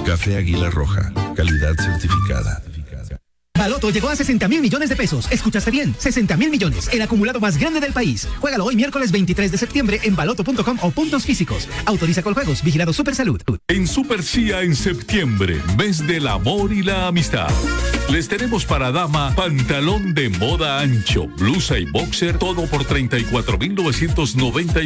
Café Águila Roja, calidad certificada. Baloto llegó a 60.000 millones de pesos. Escuchaste bien, 60.000 millones, el acumulado más grande del país. Juégalo hoy miércoles 23 de septiembre en baloto.com o puntos físicos. Autoriza con juegos, vigilado Supersalud. En Super Cia en septiembre, mes del amor y la amistad. Les tenemos para dama pantalón de moda ancho, blusa y boxer, todo por 34.990.